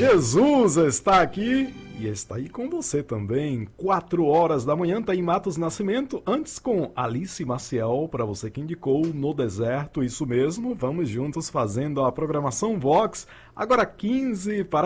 Jesus está aqui e está aí com você também. 4 horas da manhã, tá em Matos Nascimento. Antes com Alice Maciel, para você que indicou No Deserto, isso mesmo. Vamos juntos fazendo a programação Vox. Agora 15 para